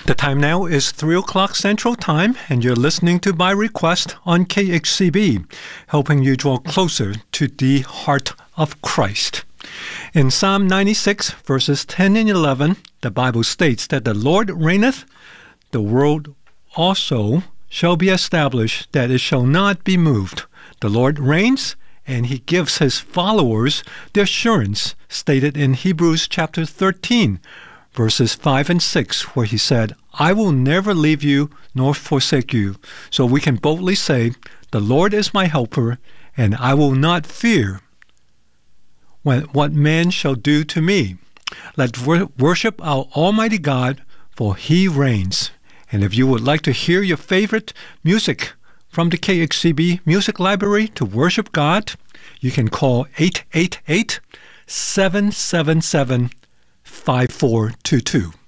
The time now is 3 o'clock Central Time, and you're listening to By Request on KHCB, helping you draw closer to the heart of Christ. In Psalm 96, verses 10 and 11, the Bible states that the Lord reigneth, the world also shall be established, that it shall not be moved. The Lord reigns, and he gives his followers the assurance stated in Hebrews chapter 13, verses 5 and 6, where he said, I will never leave you nor forsake you. So we can boldly say, the Lord is my helper, and I will not fear what man shall do to me. Let's worship our Almighty God, for he reigns. And if you would like to hear your favorite music from the KHCB Music Library to worship God, you can call 888-777-5422.